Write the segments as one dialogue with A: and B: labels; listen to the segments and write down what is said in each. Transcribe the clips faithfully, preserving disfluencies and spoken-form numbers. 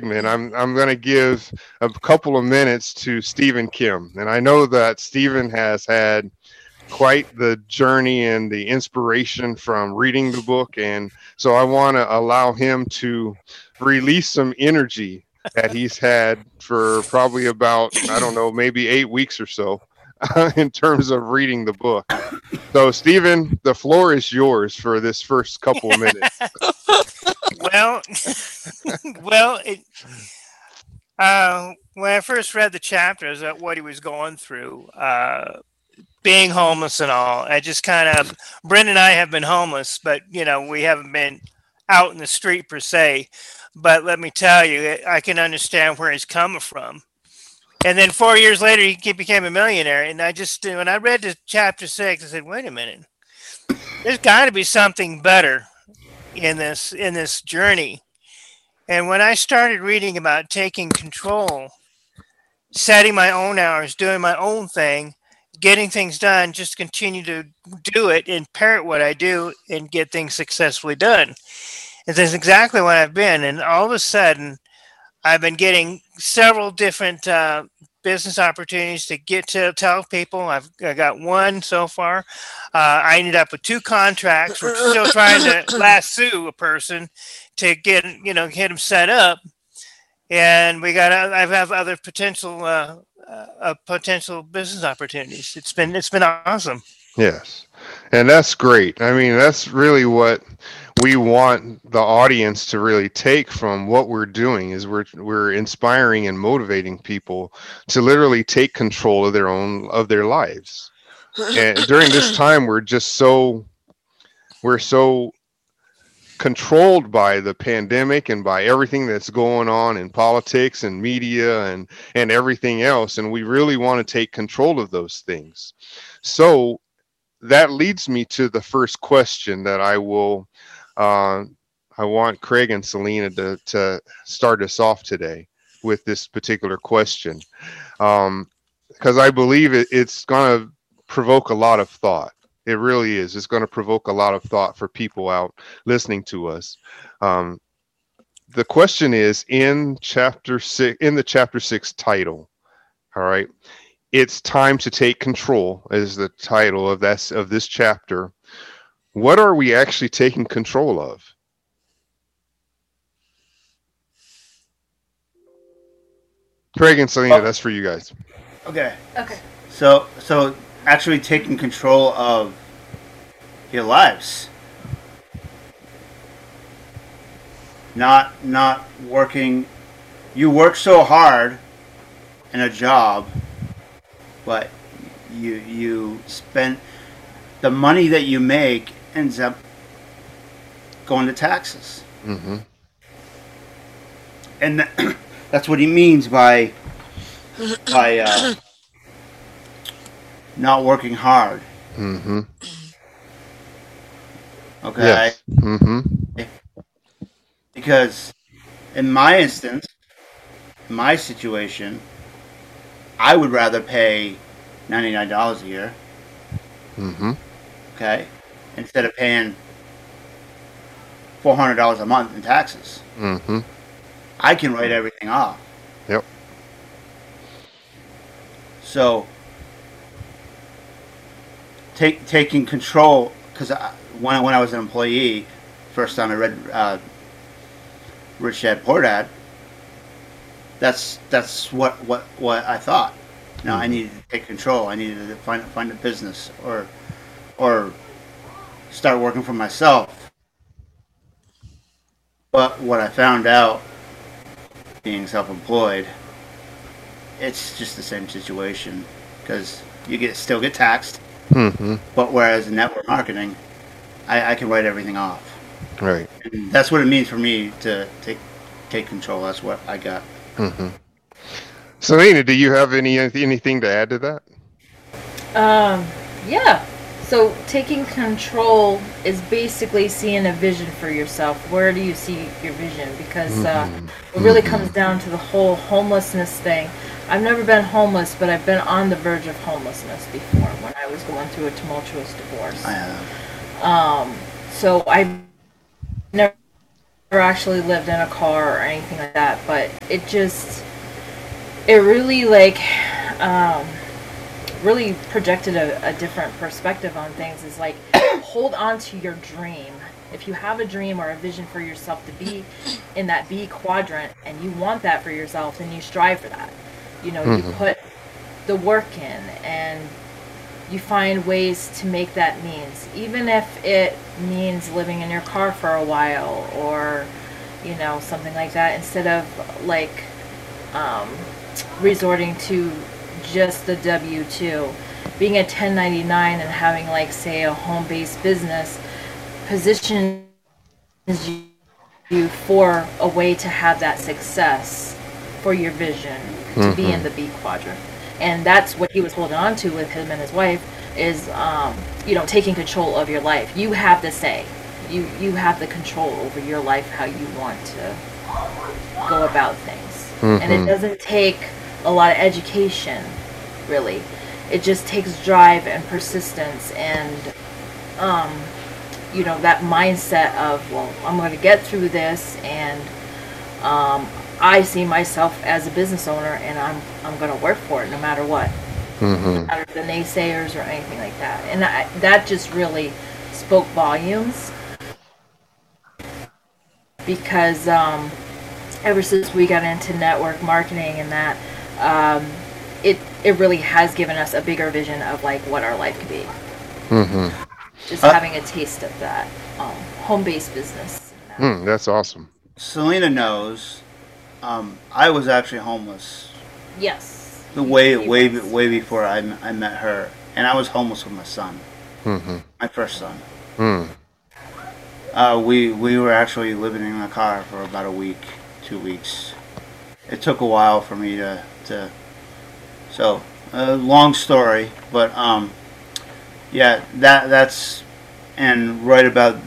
A: and I'm I'm going to give a couple of minutes to Stephen Kim. And I know that Stephen has had quite the journey and the inspiration from reading the book, and so I want to allow him to release some energy that he's had for probably about, I don't know, maybe eight weeks or so in terms of reading the book. So, Stephen, the floor is yours for this first couple of minutes.
B: well, well, it, uh, when I first read the chapters of what he was going through, uh, being homeless and all, I just kind of, Brent and I have been homeless, but, you know, we haven't been out in the street per se. But let me tell you, I can understand where he's coming from. And then four years later, he became a millionaire. And I just, when I read the chapter six, I said, wait a minute, there's got to be something better in this, in this journey. And when I started reading about taking control, setting my own hours, doing my own thing, getting things done, just continue to do it and parrot what I do and get things successfully done. And that's exactly what I've been. And all of a sudden, I've been getting several different uh, business opportunities to get to tell people. I've I got one so far. Uh, I ended up with two contracts. We're still trying to lasso a person to get, you know, get them set up. And we got, I have other potential, uh, uh, potential business opportunities. It's been, it's been awesome.
A: Yes. And that's great. I mean, that's really what we want the audience to really take from what we're doing is we're we're inspiring and motivating people to literally take control of their own of their lives. And during this time, we're just so we're so controlled by the pandemic and by everything that's going on in politics and media and and everything else, and we really want to take control of those things. So that leads me to the first question that I will uh, I want Craig and Selena to, to start us off today with this particular question, um, because I believe it, it's going to provoke a lot of thought. It really is. It's going to provoke a lot of thought for people out listening to us. Um, the question is in chapter six, in the chapter six title. All right. It's time to take control is the title of that, of this chapter. What are we actually taking control of? Craig and Selena, oh. That's for you guys.
C: Okay.
D: Okay.
C: So, so actually taking control of your lives. Not, not working. You work so hard in a job, but you you spend the money that you make ends up going to taxes.
A: Mm-hmm.
C: And th- that's what he means by by uh, not working hard.
A: Mm-hmm.
C: Okay.
A: Yes. Mm-hmm.
C: Because in my instance, in my situation, I would rather pay ninety-nine dollars a year.
A: Mm-hmm.
C: Okay. Instead of paying four hundred dollars a month in taxes.
A: Mm-hmm.
C: I can write everything off.
A: Yep.
C: So, take, taking control, because when, when I was an employee, first time I read uh, Rich Dad Poor Dad, that's that's what, what, what I thought. No, I needed to take control. I needed to find find a business or or start working for myself. But what I found out, being self-employed, it's just the same situation because you get still get taxed.
A: Mm-hmm.
C: But whereas in network marketing, I, I can write everything off.
A: Right.
C: And that's what it means for me to take take control. That's what I got.
A: Mm-hmm. Selena, do you have any anything to add to that?
D: Um, yeah. So taking control is basically seeing a vision for yourself. Where do you see your vision? Because uh, mm-hmm. it really mm-hmm. comes down to the whole homelessness thing. I've never been homeless, but I've been on the verge of homelessness before when I was going through a tumultuous divorce.
C: I have.
D: Um, so I've never actually lived in a car or anything like that, but it just, it really like, um, really projected a, a different perspective on things. Is like, hold on to your dream. If you have a dream or a vision for yourself to be in that B quadrant and you want that for yourself, then you strive for that. You know, mm-hmm. you put the work in and you find ways to make that means, even if it means living in your car for a while or, you know, something like that, instead of like um, resorting to just the W two. Being a ten ninety-nine and having, like, say, a home-based business positions you for a way to have that success for your vision, to mm-hmm. be in the B quadrant. And that's what he was holding on to with him and his wife, is, um, you know, taking control of your life. You have the say. You, you have the control over your life, how you want to go about things. Mm-hmm. And it doesn't take a lot of education, really. It just takes drive and persistence and, um, you know, that mindset of, well, I'm going to get through this, and um, I see myself as a business owner, and I'm I'm going to work for it no matter what, mm-hmm. no matter the naysayers or anything like that. And I, that just really spoke volumes, because um, ever since we got into network marketing and that, um, it it really has given us a bigger vision of, like, what our life could be. Mm-hmm. Just uh, having a taste of that um, home-based business.
A: Mm, that's awesome.
C: Selena knows um, I was actually homeless.
D: Yes.
C: The way way way before I, I met her, and I was homeless with my son, mm-hmm. my first son. Mm. Uh, we we were actually living in a car for about a week, two weeks. It took a while for me to to. So, a uh, long story, but um, yeah, that that's, and right about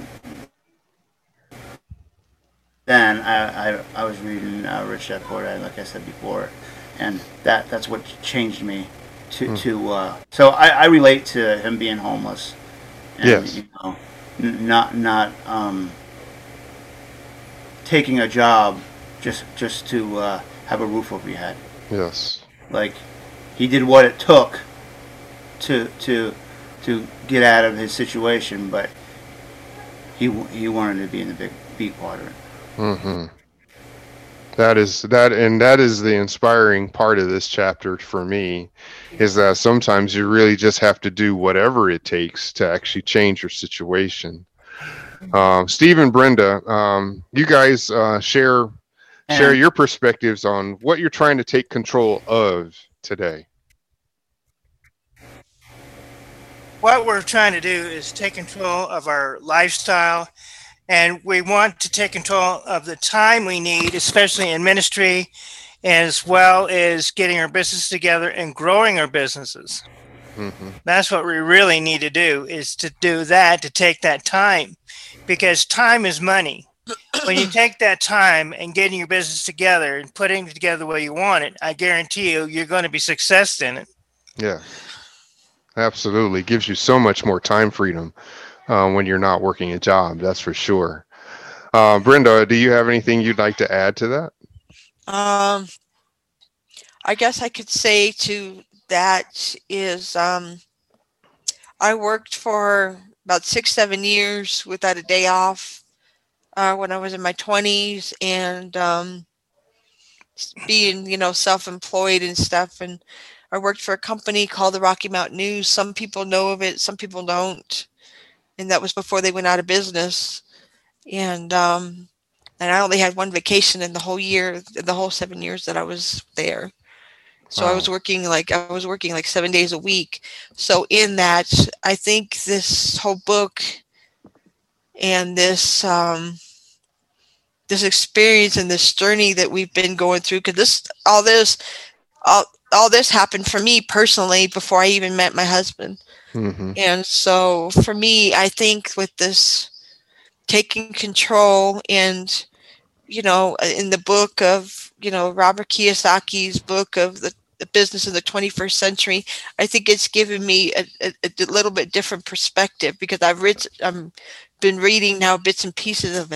C: then, I I, I was reading uh, Rich Dad Poor Dad, like I said before, and that that's what changed me to mm. to. Uh, so I, I relate to him being homeless, and,
A: yes,
C: you know, n- not not um, taking a job just just to uh, have a roof over your head.
A: Yes,
C: like. He did what it took to to to get out of his situation, but he he wanted to be in the big B quadrant.
A: Mm-hmm. That is that, and that is the inspiring part of this chapter for me, is that sometimes you really just have to do whatever it takes to actually change your situation. Um, Steve and Brenda, um, you guys uh, share share your perspectives on what you're trying to take control of today.
B: What we're trying to do is take control of our lifestyle, and we want to take control of the time we need, especially in ministry, as well as getting our business together and growing our businesses. Mm-hmm. That's what we really need to do, is to do that, to take that time, because time is money. When you take that time and getting your business together and putting it together the way you want it, I guarantee you, you're going to be success in it.
A: Yeah. Absolutely. Gives you so much more time freedom uh, when you're not working a job. That's for sure. Uh, Brenda, do you have anything you'd like to add to that?
E: Um, I guess I could say to that is um, I worked for about six, seven years without a day off uh, when I was in my twenties, and um, being, you know, self-employed and stuff. And I worked for a company called the Rocky Mountain News. Some people know of it, some people don't. And that was before they went out of business. And um, and I only had one vacation in the whole year, the whole seven years that I was there. So wow. I was working like I was working like seven days a week. So in that, I think this whole book and this um, this experience and this journey that we've been going through, because this all this all. All this happened for me personally before I even met my husband. Mm-hmm. And so for me, I think with this taking control, and, you know, in the book of, you know, Robert Kiyosaki's book of the, the business in the twenty-first century, I think it's given me a, a, a little bit different perspective, because I've read, I've been reading now bits and pieces of it.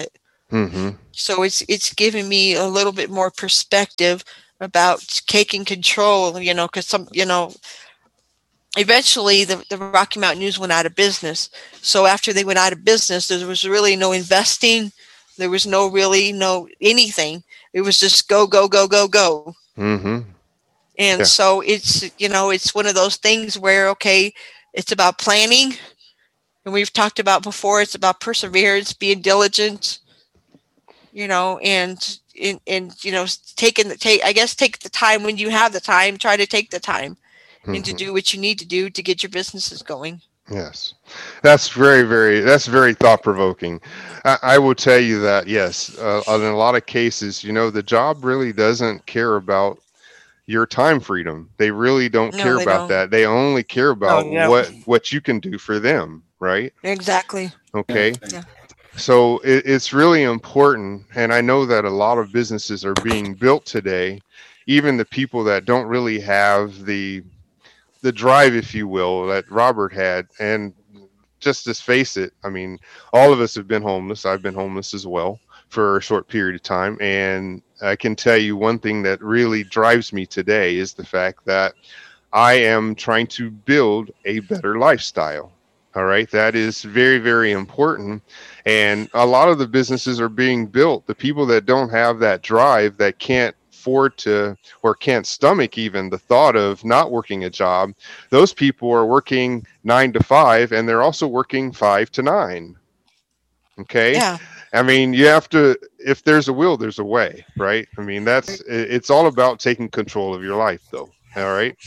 A: Mm-hmm.
E: So it's it's giving me a little bit more perspective about taking control, you know, because some, you know, eventually the, the Rocky Mountain News went out of business. So after they went out of business, there was really no investing. There was no really no anything. It was just go, go, go, go, go.
A: Mm-hmm.
E: And
A: Yeah.
E: so it's, you know, it's one of those things where, okay, it's about planning. And we've talked about before, it's about perseverance, being diligent, you know, and, and, and you know, taking the, take, I guess, take the time when you have the time, try to take the time and to
A: Mm-hmm.
E: do what you need to do to get your businesses going.
A: Yes, that's very, very, that's very thought provoking. I, I will tell you that, yes, uh, in a lot of cases, you know, the job really doesn't care about your time freedom. They really don't
E: No,
A: care
E: they
A: about
E: don't.
A: that. They only care about
B: yeah.
A: what, what you can do for them, right?
E: Exactly.
A: Okay.
E: Yeah.
A: So it, it's really important. And I know that a lot of businesses are being built today, even the people that don't really have the, the drive, if you will, that Robert had. And just to face it, I mean, all of us have been homeless. I've been homeless as well for a short period of time. And I can tell you one thing that really drives me today is the fact that I am trying to build a better lifestyle. All right. That is very, very important. And a lot of the businesses are being built. The people that don't have that drive, that can't afford to, or can't stomach even the thought of not working a job, those people are working nine to five, and they're also working five to nine. Okay.
E: Yeah.
A: I mean, you have to, if there's a will, there's a way, right? I mean, that's, it's all about taking control of your life, though. All right.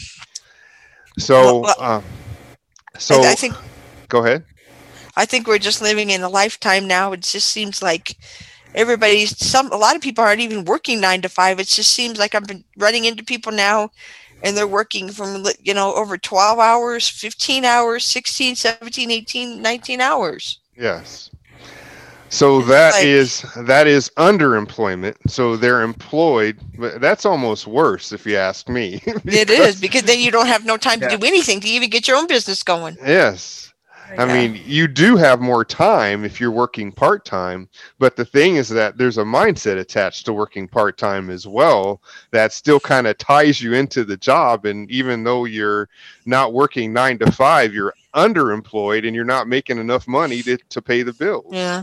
A: So,
E: Well,
A: uh, so
E: I, I think
A: go ahead.
E: I think we're just living in a lifetime now. It just seems like everybody's some a lot of people aren't even working nine to five. It just seems like I've been running into people now and they're working from, you know, over twelve hours, fifteen hours, sixteen, seventeen, eighteen, nineteen hours.
A: Yes. So
E: It's
A: that
E: like-
A: is that is underemployment. So they're employed, but that's almost worse if you ask me.
E: It is, because then you don't have no time to
C: Yeah.
E: do anything to even get your own business going.
A: Yes. I
E: Yeah.
A: mean, you do have more time if you're working part-time, but the thing is that there's a mindset attached to working part-time as well that still kind of ties you into the job. And even though you're not working nine to five, you're underemployed and you're not making enough money to, to pay the bills.
E: Yeah.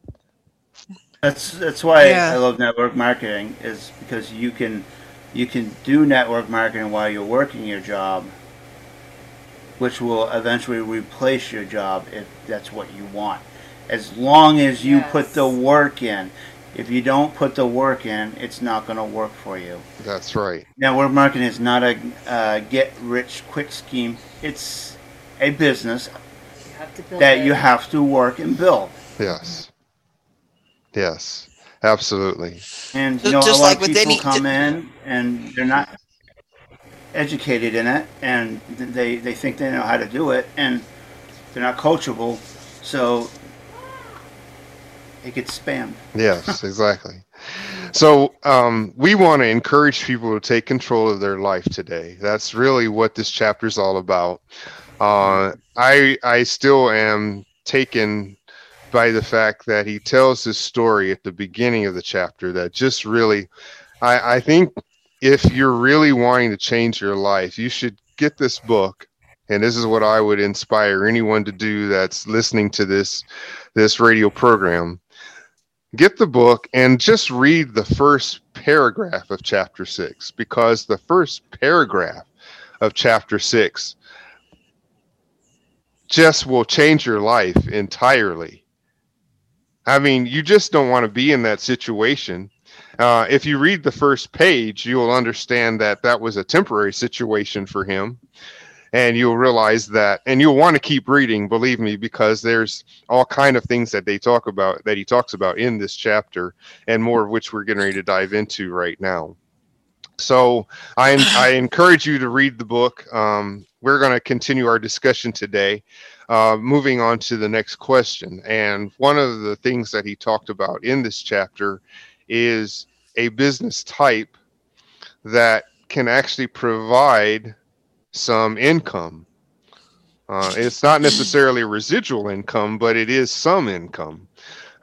C: That's that's why
E: Yeah.
C: I love network marketing, is because you can you can do network marketing while you're working your job, which will eventually replace your job if that's what you want. As long as you
D: Yes.
C: put the work in. If you don't put the work in, it's not going to work for you.
A: That's right.
C: Network marketing is not a uh, get-rich-quick scheme. It's a business
D: You have to build
C: that
D: it.
C: you have to work and build.
A: Yes. Yes. Absolutely.
C: And
E: Just-
C: you know,
E: just
C: a lot
E: like
C: of
E: with
C: people
E: any-
C: come in and they're not educated in it, and they they think they know how to do it, and they're not coachable, so it gets spammed.
A: Yes, exactly. So um, we want to encourage people to take control of their life today. That's really what this chapter is all about. Uh, I I still am taken by the fact that he tells his story at the beginning of the chapter that just really, I, I think if you're really wanting to change your life, you should get this book. And this is what I would inspire anyone to do that's listening to this this radio program. Get the book and just read the first paragraph of chapter six, because the first paragraph of chapter six just will change your life entirely. I mean, you just don't want to be in that situation. Uh, if you read the first page, you'll understand that that was a temporary situation for him. And you'll realize that, and you'll want to keep reading, believe me, because there's all kind of things that they talk about, that he talks about in this chapter, and more of which we're getting ready to dive into right now. So I, I encourage you to read the book. Um, we're going to continue our discussion today, uh, moving on to the next question. And one of the things that he talked about in this chapter is a business type that can actually provide some income. Uh, it's not necessarily residual income, but it is some income.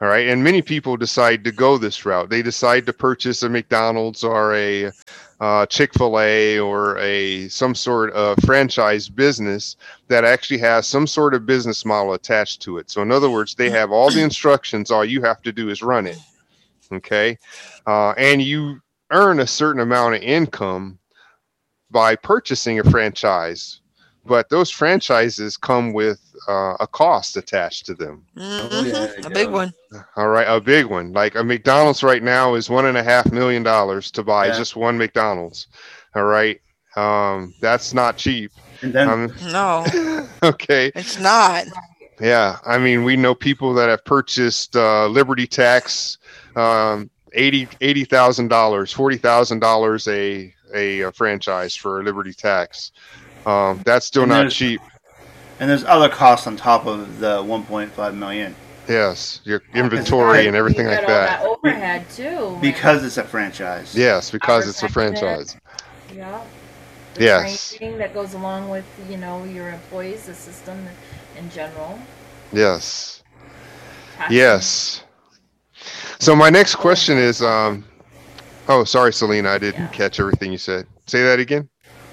A: All right. And many people decide to go this route. They decide to purchase a McDonald's or a uh, Chick-fil-A or a some sort of franchise business that actually has some sort of business model attached to it. So in other words, they have all the instructions. All you have to do is run it. Okay. Uh, and you earn a certain amount of income by purchasing a franchise, but those franchises come with uh, a cost attached to them.
E: Mhm.
C: Oh, yeah, there you
E: A big
C: go.
E: one.
A: All right, a big one. Like a McDonald's right now is one and a half million dollars to buy
C: Yeah.
A: just one McDonald's. All right, um, that's not cheap.
C: And then
A: Um,
E: No,
A: okay,
E: it's not.
A: yeah. I mean, we know people that have purchased uh, Liberty Tax, um, eighty eighty thousand dollars, forty thousand dollars a a franchise for Liberty Tax. Um, that's still
C: And
A: not
C: there's-
A: cheap.
C: and there's other costs on top of the one point five million
A: Yes, your inventory and everything
D: You
A: like
D: got all
A: that.
D: that overhead too. like,
C: because it's a franchise.
A: Yes, because it's a
D: Advertising it.
A: franchise.
D: yeah. The
A: Yes.
D: training that goes along with you know your employees, the system in general.
A: Yes.
D: taxing.
A: Yes. So my next question is, um, oh, sorry, Selena, I didn't
D: Yeah.
A: catch everything you said. Say that again.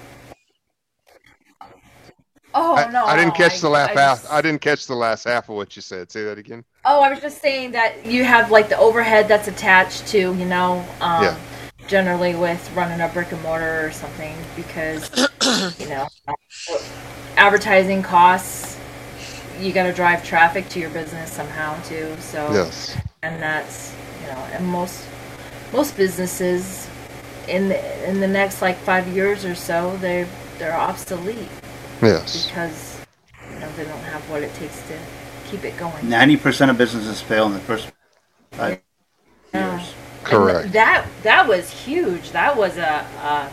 D: Oh
A: I,
D: no!
A: I didn't catch
D: I-
A: the last
D: I
A: half.
D: just-
A: I didn't catch the last half of what you said. Say that again.
D: Oh, I was just saying that you have like the overhead that's attached to, you know, um,
A: Yeah.
D: generally with running a brick and mortar or something because, you know, uh, advertising costs, you got to drive traffic to your business somehow too. So,
A: Yes.
D: and that's, you know, and most, most businesses in the, in the next like five years or so, they they're obsolete
A: Yes.
D: because, you know, they don't have what it takes to keep it going.
C: Ninety percent of businesses fail in the first five
D: Yeah.
C: years.
A: Correct.
D: And that that was huge. That was a, a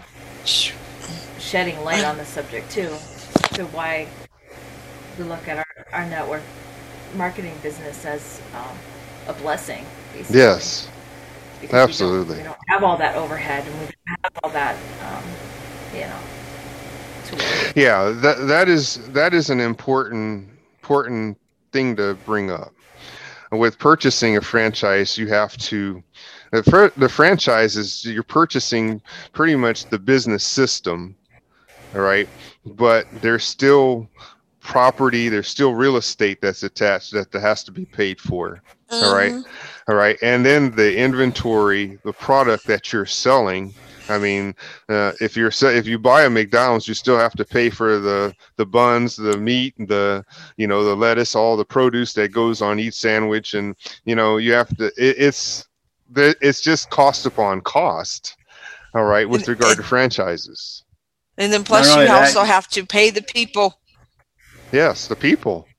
D: shedding light on the subject too, to why we look at our, our network marketing business as um, a blessing. Basically.
A: Yes.
D: Because we don't-
A: absolutely.
D: We don't, have all that overhead, and we don't have all that, um, you know. To worry.
A: Yeah. That that is that is an important important thing to bring up. With purchasing a franchise, you have to. The, fr- the franchise is you're purchasing pretty much the business system, all right. But there's still property, there's still real estate that's attached that has to be paid for. All right.
E: Mhm.
A: All right. And then the inventory, the product that you're selling. I mean, uh, if you're se- if you buy a McDonald's, you still have to pay for the the buns, the meat, the you know the lettuce, all the produce that goes on each sandwich, and you know you have to. It, it's the- it's just cost upon cost. All right, with
E: And-
A: regard to franchises.
E: And then plus
C: Not
E: you
C: only that-
E: also have to pay the people
A: Yes, the people.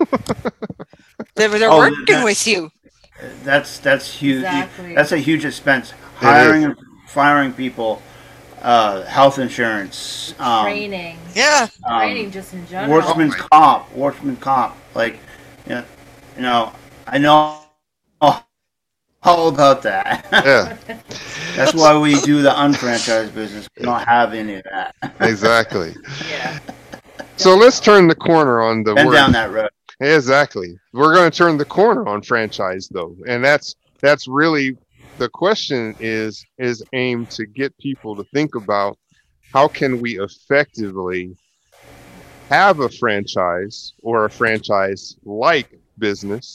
E: that they're
C: Oh,
E: working
C: that-
E: with you.
C: That's that's huge.
D: Exactly.
C: That's a huge expense. Hiring and firing people, uh, health insurance, um,
D: Training,
E: Yeah.
C: um,
D: training just in general.
C: workman's comp, workman's comp. Like, you know, you know, I know all about that.
A: Yeah,
C: That's why we do the unfranchised business. We don't have any of that.
A: exactly.
D: Yeah.
A: So let's turn the corner on the
C: Been
A: word.
C: down that road.
A: Exactly. We're going to turn the corner on franchise though. And that's that's really the question is is aimed to get people to think about how can we effectively have a franchise or a franchise like business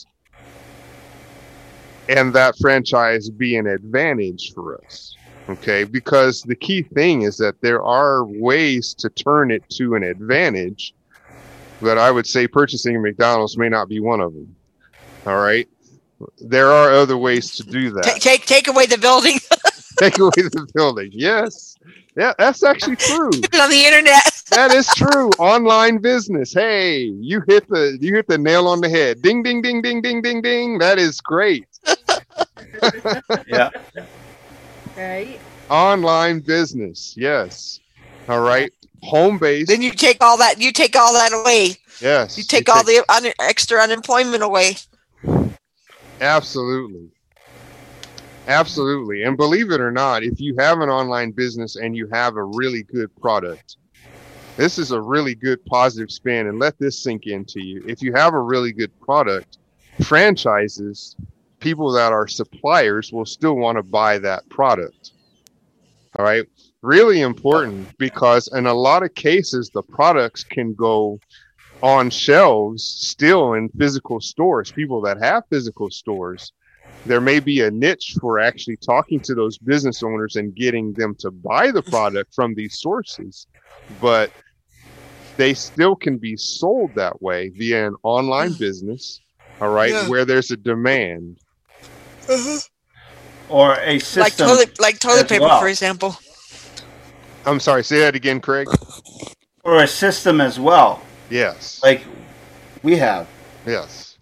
A: and that franchise be an advantage for us. Okay? Because the key thing is that there are ways to turn it to an advantage. But I would say purchasing a McDonald's may not be one of them. All right. There are other ways to do that.
E: Take take take away the building.
A: Take away the building. Yes. Yeah, that's actually true.
E: Put it on the internet.
A: That is true. Online business. Hey, you hit the you hit the nail on the head. Ding ding ding ding ding ding ding. That is great.
C: Yeah.
D: Right.
A: Online business. Yes. All right. Home base.
E: Then you take all that. You take all that away.
A: Yes.
E: You take all the un- extra unemployment away.
A: Absolutely. Absolutely. And believe it or not, if you have an online business and you have a really good product, this is a really good positive spin, and let this sink into you. If you have a really good product franchises, people that are suppliers will still want to buy that product. All right. Really important, because in a lot of cases, the products can go on shelves still in physical stores. People that have physical stores, there may be a niche for actually talking to those business owners and getting them to buy the product from these sources, but they still can be sold that way via an online business, all right,
E: Yeah.
A: where there's a demand.
E: Uh-huh.
C: Or a system.
E: Like toilet, like toilet
C: as
E: paper,
C: well.
E: for example.
A: I'm sorry, say that again, Craig.
C: Or a system as well,
A: Yes.
C: like we have.
A: Yes.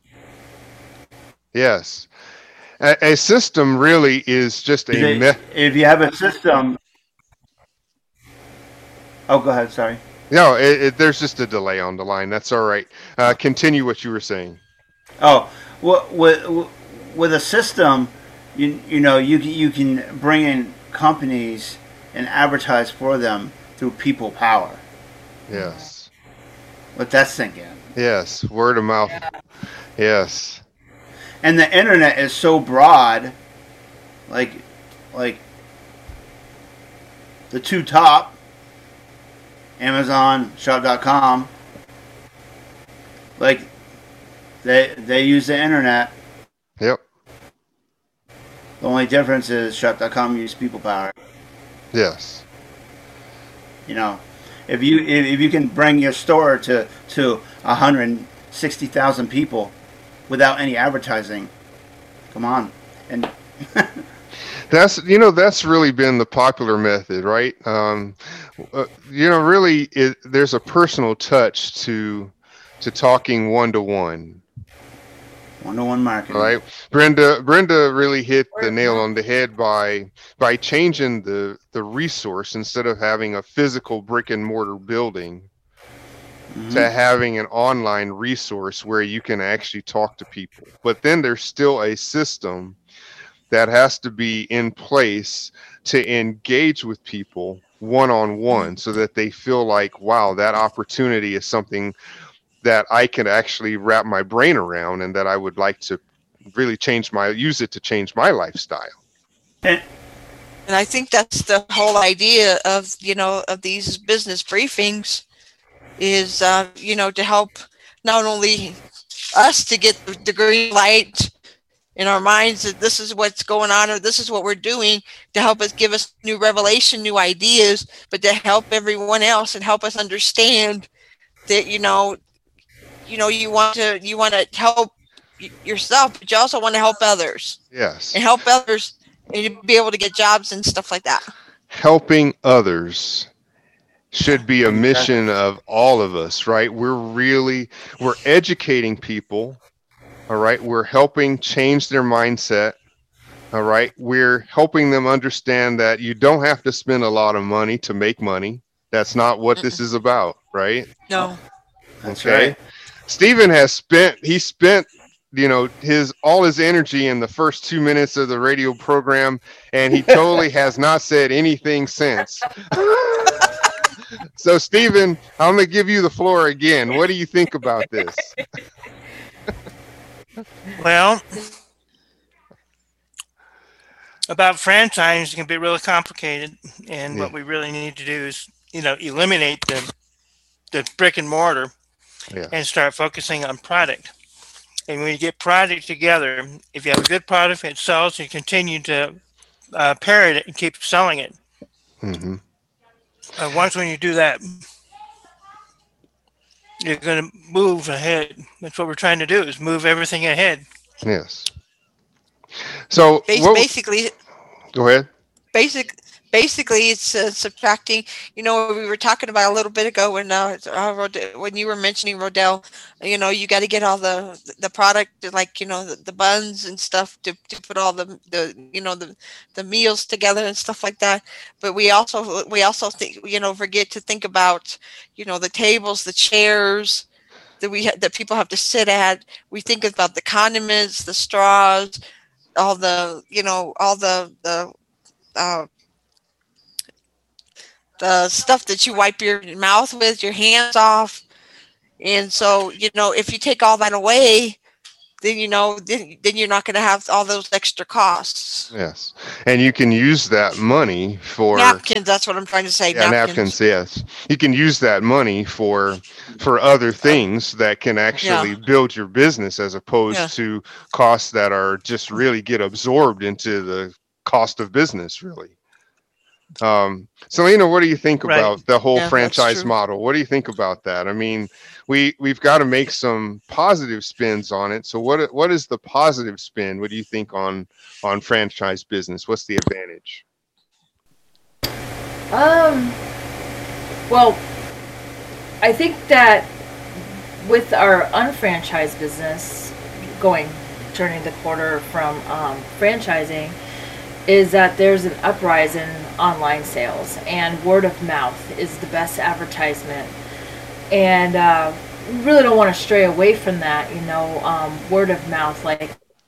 A: Yes. A, a system really is just a
C: If,
A: me-
C: it- if you have a system. Oh, go ahead. Sorry.
A: no, it, it, there's just a delay on the line. That's all right. Uh, continue what you were saying.
C: Oh, well, with with a system, you you know you can- you can bring in companies and advertise for them through people power.
A: Yes.
C: Let that sink in.
A: Yes. Word of mouth. Yes.
C: And the internet is so broad, like like the two top, Amazon, shop dot com, like they they use the internet.
A: Yep.
C: The only difference is shop dot com use people power.
A: Yes.
C: You know, if you if, if you can bring your store to to one hundred sixty thousand people without any advertising, come on. And
A: That's, you know, that's really been the popular method, right? Um, uh, you know, really, it, there's a personal touch to to talking one to one.
C: one-to-one marketing.
A: Right, Brenda. Brenda really hit the nail on the head by by changing the the resource. Instead of having a physical brick and mortar building,
C: Mhm.
A: to having an online resource where you can actually talk to people. But then there's still a system that has to be in place to engage with people one on one, so that they feel like, wow, that opportunity is something that I can actually wrap my brain around, and that I would like to really change my, use it to change my lifestyle.
C: And,
E: And I think that's the whole idea of, you know, of these business briefings is, uh, you know, to help not only us to get the green light in our minds that this is what's going on or this is what we're doing, to help us give us new revelation, new ideas, but to help everyone else and help us understand that, you know, you know, you want to, you want to help y- yourself, but you also want to help others
A: Yes.
E: and help others and be able to get jobs and stuff like that.
A: Helping others should be a mission of all of us, right? We're really, we're educating people, all right? We're helping change their mindset, all right? We're helping them understand that you don't have to spend a lot of money to make money. That's not what this is about, right?
E: No.
C: that's
A: Okay.
C: right.
A: Stephen has spent, he spent, you know, his, all his energy in the first two minutes of the radio program, and he totally has not said anything since. So, Stephen, I'm going to give you the floor again. What do you think about this?
B: Well, about franchise, it can be really complicated, and
A: Yeah.
B: what we really need to do is, you know, eliminate the the brick and mortar
A: Yeah.
B: and start focusing on product. And when you get product together, if you have a good product that sells, you continue to uh, parrot it and keep selling it.
A: Mm-hmm.
B: Uh, once when you do that, you're going to move ahead. That's what we're trying to do, is move everything ahead.
A: Yes. So,
E: Bas-
A: what,
E: basically,
A: go ahead.
E: basic, basically, it's uh, subtracting. You know, we were talking about a little bit ago when uh, uh, Rod- when you were mentioning Rodell. You know, you got to get all the the product, like, you know, the, the buns and stuff to, to put all the the you know the the meals together and stuff like that. But we also we also think, you know, forget to think about, you know, the tables, the chairs that we ha- that people have to sit at. We think about the condiments, the straws, all the, you know, all the the uh, the stuff that you wipe your mouth with, your hands off. And so, you know, if you take all that away, then you know, then, then you're not going to have all those extra costs.
A: Yes, and you can use that money for
E: napkins. That's what I'm trying to say.
A: Yeah, napkins. napkins. Yes, you can use that money for for other things that can actually
E: Yeah.
A: build your business, as opposed
E: Yeah.
A: to costs that are just really get absorbed into the cost of business. Really. Um, Selena, what do you think
C: Right.
A: about the whole
E: Yeah, that's
A: franchise
E: true.
A: model? What do you think about that? I mean, we we've got to make some positive spins on it. So what what is the positive spin? What do you think on on franchise business? What's the advantage?
D: Um, well, I think that with our unfranchised business going, turning the quarter from um, franchising, is that there's an uprise in online sales, and word of mouth is the best advertisement. And uh, we really don't want to stray away from that, you know, um, word of mouth, like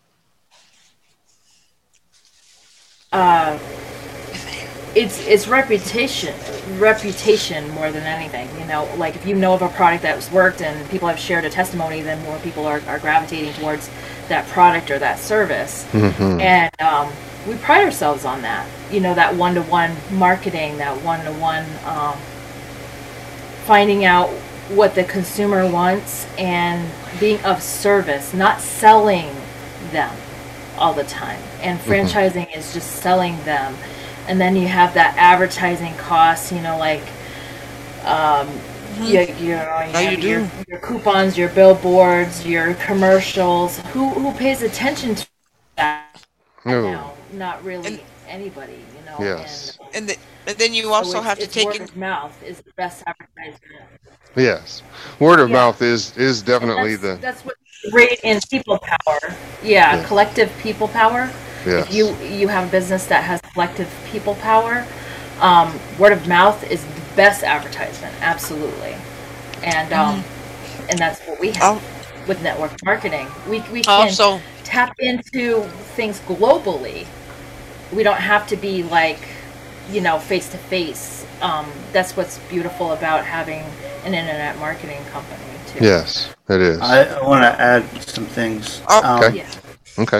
D: uh, it's it's reputation reputation more than anything, you know. Like, if you know of a product that's worked and people have shared a testimony, then more people are, are gravitating towards that product or that service.
A: Mm-hmm.
D: And um, we pride ourselves on that, you know, that one-to-one marketing, that one-to-one um, finding out what the consumer wants and being of service, not selling them all the time. And franchising mm-hmm. is just selling them. And then you have that advertising cost, you know, like um, mm-hmm. you, you know, you
E: How
D: have
E: you do?
D: your, your coupons, your billboards, your commercials. Who who pays attention to that
A: No.
D: now? Not really
E: And-
D: anybody, you know.
A: Yes.
D: And,
E: And, the, and then you
D: so
E: also
D: it's-
E: have to
D: it's
E: take
D: word
E: in.
D: of mouth is the best advertisement.
A: Yes. Word of
D: Yeah.
A: mouth is is
D: And
A: definitely
D: that's,
A: the
D: that's what's great in people power. Yeah,
A: Yeah.
D: collective people power.
A: yes.
D: If you you have a business that has collective people power, um, word of mouth is the best advertisement, absolutely. And um, and that's what we have
E: Oh,
D: with network marketing. We we can
E: also,
D: tap into things globally. We don't have to be like, you know, face to face. Um, that's what's beautiful about having an internet marketing company too.
A: Yes, it is.
C: I, I want to add some things.
E: Oh,
C: Um,
A: okay.
D: Yeah.
A: Okay.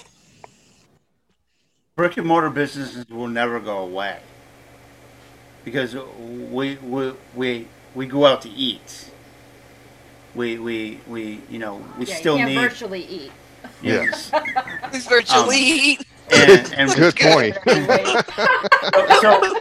C: brick and mortar businesses will never go away because we we we, we go out to eat. We we, we you know we
D: Yeah,
C: still
D: you can't
C: need
D: virtually eat.
A: Yes.
E: it's virtually.
C: Um, and, and
A: Good point.
C: so,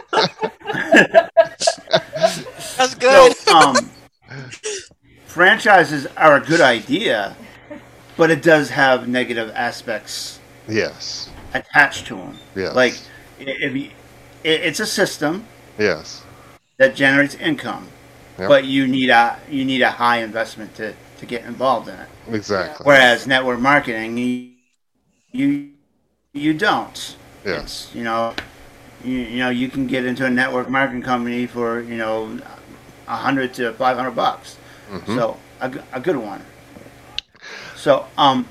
E: That's good.
C: so um, franchises are a good idea, but it does have negative aspects
A: Yes.
C: attached to them.
A: Yes.
C: Like if you, it, it's a system
A: Yes.
C: that generates income,
A: Yep.
C: but you need a you need a high investment to, to get involved in it.
A: Exactly.
C: Whereas network marketing, you you, you don't.
A: Yes.
C: It's, you know, you, you know you can get into a network marketing company for you know a hundred to five hundred bucks.
A: Mhm.
C: So a, g- a good one. So um,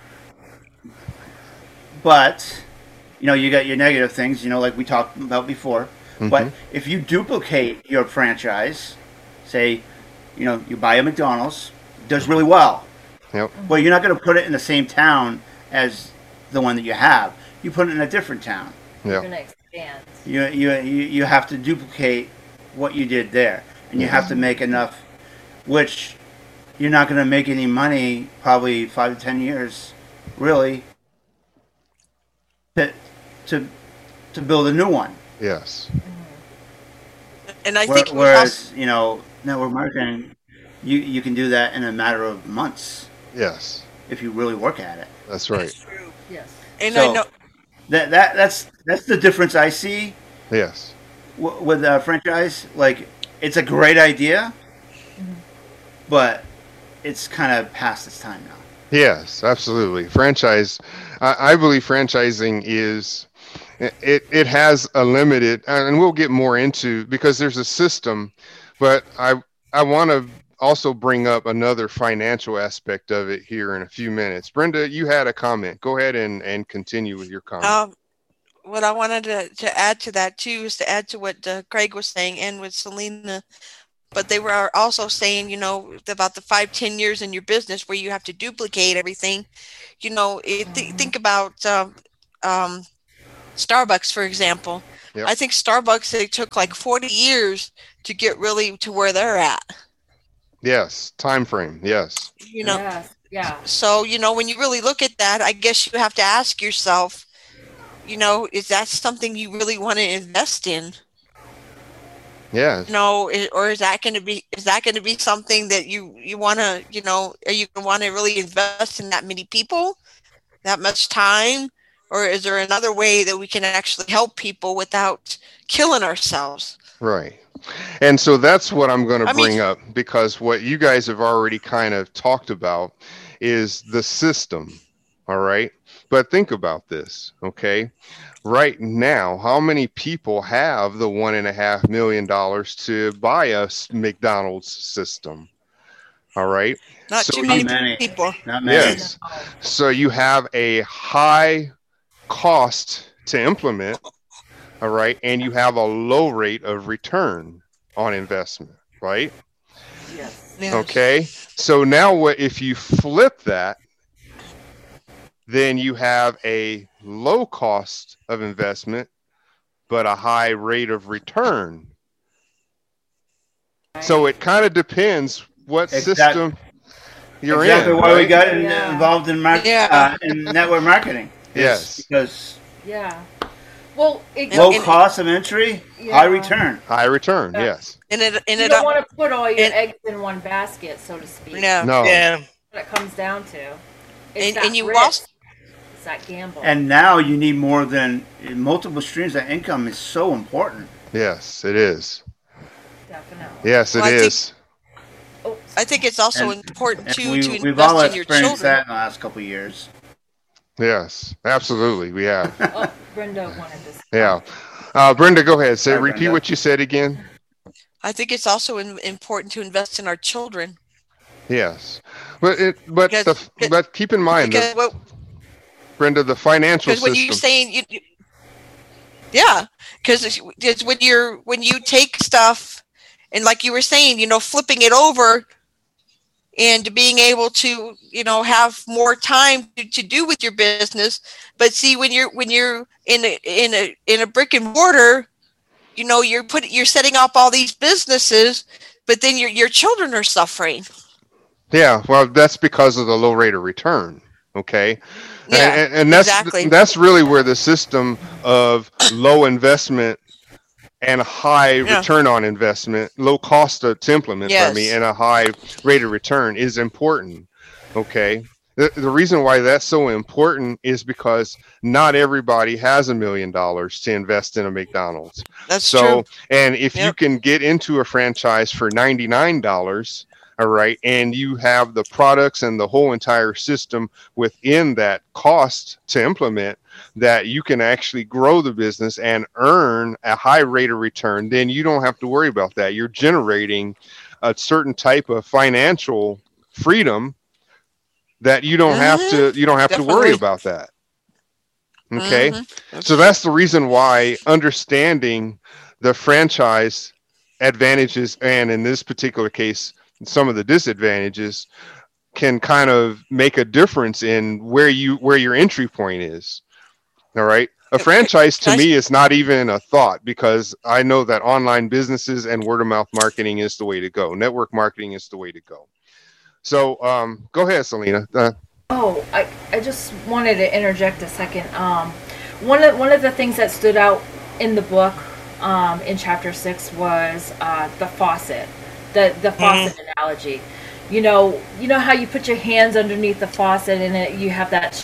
C: but you know you got your negative things. You know, like we talked about before. But
A: Mhm.
C: if you duplicate your franchise, say, you know, you buy a McDonald's, does really well.
A: Yep.
C: Well, you're not going to put it in the same town as the one that you have. You put it in a different town.
D: You're
A: Yep.
D: gonna expand.
C: You you you, you have to duplicate what you did there, and you have to make enough, which you're not going to make any money probably five to ten years, really. To to to build a new one.
A: Yes.
E: And I
C: Where-
E: think we
C: whereas
E: also,
C: you know network marketing, you you can do that in a matter of months
A: Yes.
C: if you really work at it.
A: That's right.
E: true.
D: Yes.
E: And
C: So-
E: I know.
C: That that that's that's the difference I see
A: Yes.
C: w- with a franchise. Like it's a great idea, but it's kind of past its time now.
A: Yes, absolutely. Franchise, I, I believe franchising is, it, it has a limited, and we'll get more into, because there's a system, but I, I want to also bring up another financial aspect of it here in a few minutes. Brenda, you had a comment. Go ahead and, and continue with your comment.
E: Um, what I wanted to, to add to that too is to add to what uh, Craig was saying and with Selena. but they were also saying, you know, about the five, ten years in your business where you have to duplicate everything. You know, it, th- think about um, um, Starbucks, for example.
A: Yep.
E: I think Starbucks, they took like forty years to get really to where they're at.
A: Yes, time frame. Yes.
E: You know,
D: Yes. Yeah.
E: so, you know, when you really look at that, I guess you have to ask yourself, you know, is that something you really want to invest in?
A: Yes.
E: You know, i- or is that going to be, is that going to be something that you, you want to, you know, are you going to want to really invest in that many people, that much time? Or is there another way that we can actually help people without killing ourselves?
A: Right. And so that's what I'm going to
E: I mean-
A: bring up, because what you guys have already kind of talked about is the system. All right. But think about this. Okay. Right now, how many people have the one and a half million dollars to buy a s- McDonald's system? All right.
E: Not
A: So
E: too
A: you-
E: many
C: Not many.
E: people.
C: Not many.
A: Yes. So you have a high cost to implement, all right, and you have a low rate of return on investment, right?
D: Yes.
E: Yes.
A: Okay. So now what if you flip that, then you have a low cost of investment, but a high rate of return. So it kind of depends what
C: Exact-
A: system you're
C: exactly
A: in.
C: why we
A: right?
C: got in,
D: Yeah.
C: involved in market
E: Yeah.
C: uh, in network marketing. is
A: Yes.
C: because
D: Yeah. Well, it,
E: And-
C: low
E: and-
C: cost of entry,
D: Yeah.
C: high return.
A: High return,
D: Yeah.
A: yes.
E: And it, and
D: you
E: it,
D: don't want to put all your
E: and-
D: eggs in one basket, so to speak.
E: no.
A: No.
B: Yeah.
D: What it comes down to. It's
E: And-
D: that
E: and you
D: risk.
E: also-
D: It's that gamble.
C: And now you need more than multiple streams of income is so important.
A: Yes, it is.
D: Definitely.
A: Yes, it
E: Well, I think-
A: is.
D: Oh,
E: I think it's also
C: And-
E: important
C: And
E: too
C: we,
E: to
C: we've all
E: invest in your
C: experienced
E: children.
C: that in the last couple of years.
A: Yes, absolutely. We have.
D: oh, Brenda wanted to.
A: Yeah. Uh, Brenda, go ahead. Say,
C: Sorry,
A: repeat
C: Brenda.
A: what you said again.
E: I think it's also in, important to invest in our children
A: Yes. But it, but
E: Because-
A: the, but keep in mind,
E: because
A: the,
E: what,
A: Brenda, the financial
E: because when
A: system.
E: you're saying you, you- yeah, because it's, it's when you're when you take stuff and like you were saying, you know, flipping it over and being able to, you know, have more time to, to do with your business. But see, when you're when you're in a in a in a brick and mortar, you know, you're put you're setting up all these businesses, but then your your children are suffering.
A: Yeah, well, that's because of the low rate of return. Okay.
E: Yeah,
A: and, and, and that's
E: exactly.
A: that's really where the system of low investment and high
E: Yeah.
A: return on investment, low cost to, to implement,
E: Yes.
A: for me, and a high rate of return is important. Okay. The, the reason why that's so important is because not everybody has a million dollars to invest in a McDonald's.
E: That's
A: So,
E: true.
A: and if you
E: Yep.
A: can get into a franchise for ninety-nine dollars, all right, and you have the products and the whole entire system within that cost to implement, that you can actually grow the business and earn a high rate of return, then you don't have to worry about that. You're generating a certain type of financial freedom that you don't have to you don't have to worry
E: Definitely.
A: about that. Okay.
E: Mhm.
A: So that's the reason why understanding the franchise advantages, and in this particular case, some of the disadvantages, can kind of make a difference in where you where your entry point is. All right. A
E: Okay,
A: franchise to
E: can I-
A: me is not even a thought, because I know that online businesses and word of mouth marketing is the way to go. Network marketing is the way to go. So um, go ahead, Selena. Uh,
D: Oh, I, I just wanted to interject a second. Um, one of one of the things that stood out in the book, um, in chapter six, was uh, the faucet, the the faucet analogy. You know, you know how you put your hands underneath the faucet and it, you have that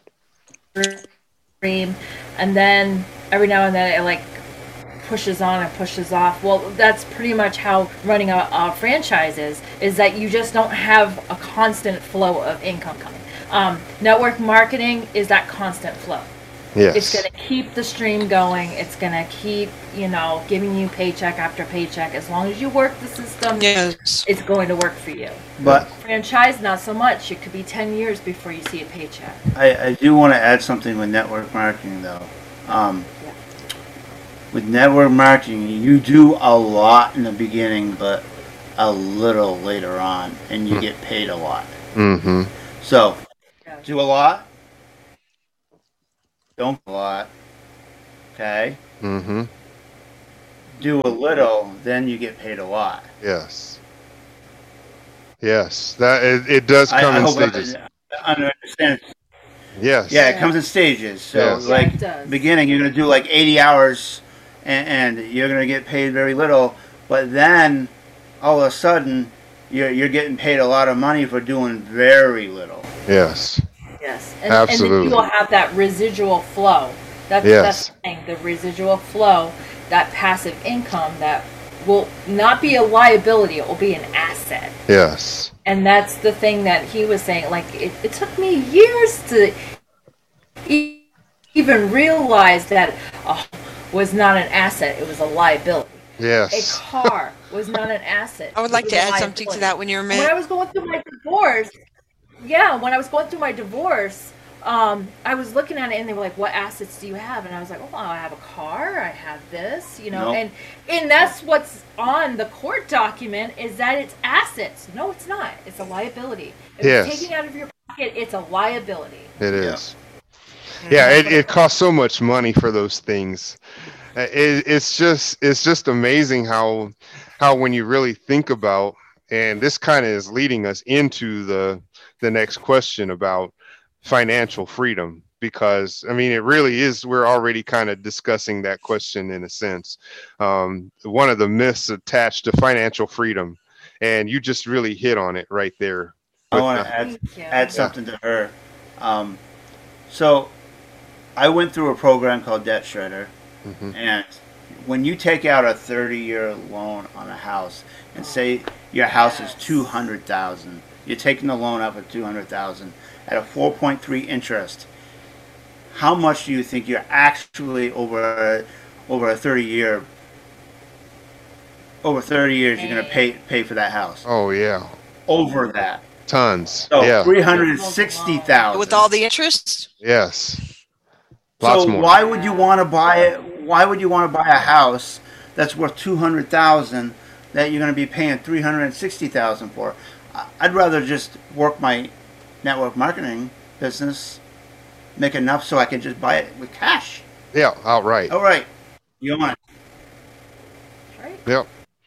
D: stream, and then every now and then it like pushes on and pushes off. Well, that's pretty much how running a, a franchise is, is that you just don't have a constant flow of income coming. Um, network marketing is that constant flow.
A: yes.
D: It's going to keep the stream going. It's going to keep, you know, giving you paycheck after paycheck. As long as you work the system,
E: Yes.
D: it's going to work for you.
C: But
D: Franchise, not so much. It could be ten years before you see a paycheck.
C: I, I do want to add something with network marketing, though. Um,
D: Yeah.
C: With network marketing, you do a lot in the beginning, but a little later on, and you
A: Mm.
C: get paid a lot.
A: Mm-hmm.
C: So,
D: Yeah.
C: do a lot, don't do a lot, okay?
A: Mm-hmm.
C: Do a little, then you get paid a lot.
A: Yes. Yes. That it, it does
C: I,
A: come
C: I
A: in
C: hope
A: stages.
C: I understand.
A: Yes.
C: Yeah, it
D: Yeah.
C: comes in stages. So,
A: Yes.
D: Yeah,
C: like,
D: it does.
C: beginning, you're going to do like eighty hours, and, and you're going to get paid very little. But then, all of a sudden, you're, you're getting paid a lot of money for doing very little.
A: Yes.
D: Yes, and, and
A: Absolutely.
D: then you will have that residual flow. That's
A: Yes.
D: that's the thing. The residual flow, that passive income, that will not be a liability. It will be an asset.
A: Yes.
D: And that's the thing that he was saying. Like it, it took me years to e- even realize that a was not an asset. It was a liability. A
A: Yes.
D: car was not an asset.
E: I would
D: it
E: like
D: was
E: to
D: a
E: add something to
D: liability.
E: that when you're a
D: When I
E: minute.
D: was going through my divorce, yeah, when I was going through my divorce, um, I was looking at it and they were like, "What assets do you have?" And I was like, "Oh, I have a car. I have this, you know."
C: Nope.
D: And and that's what's on the court document is that it's assets. No, it's not. It's a liability. If
A: Yes.
D: it's taking out of your pocket, it's a liability.
A: It
C: Yeah.
A: is. Yeah, it, it costs so much money for those things. Uh, It, it's just it's just amazing how how when you really think about, and this kind of is leading us into the the next question about financial freedom, because I mean it really is, we're already kind of discussing that question in a sense. Um, one of the myths attached to financial freedom, and you just really hit on it right there.
C: I
A: with
C: want
A: the-
C: to add,
D: Thank you.
C: add something to her. Um, so, I went through a program called Debt Shredder,
A: Mhm.
C: and when you take out a thirty-year loan on a house, and say your house is
D: Yes.
C: two hundred thousand, you're taking the loan out for two hundred thousand at a four point three interest. How much do you think you're actually over over a thirty year over thirty years you're going to pay pay for that house?
A: Oh yeah,
C: Over that.
A: tons.
C: So
A: Yeah.
C: three hundred sixty thousand.
E: With all the interest,
A: Yes. Lots
C: So
A: more.
C: why would you want to buy it? Why would you want to buy a house that's worth two hundred thousand that you're going to be paying three hundred sixty thousand for? I- I'd rather just work my network marketing business, make enough so I can just buy it with cash.
A: Yeah, outright.
C: All right, you want it?
D: Right?
A: Yep.